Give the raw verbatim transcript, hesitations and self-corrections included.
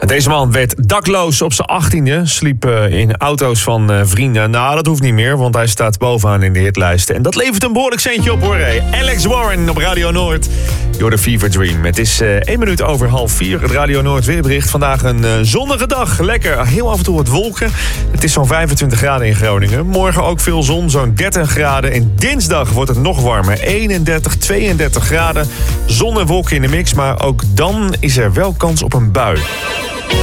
Deze man werd dakloos op zijn achttiende. Sliep uh, in auto's van uh, vrienden. Nou, dat hoeft niet meer, want hij staat bovenaan in de hitlijsten. En dat levert een behoorlijk centje op, hoor. Hey. Alex Warren op Radio Noord. You're the Fever Dream. Het is uh, één minuut over half vier. Het Radio Noord weerbericht. Vandaag een uh, zonnige dag. Lekker. Heel af en toe wat wolken. Het is zo'n vijfentwintig graden in Groningen. Morgen ook veel zon, zo'n dertig graden. En dinsdag wordt het nog warmer. eenendertig, tweeëndertig graden. Zon en wolken in de mix. Maar ook dan is er wel kans op een bui.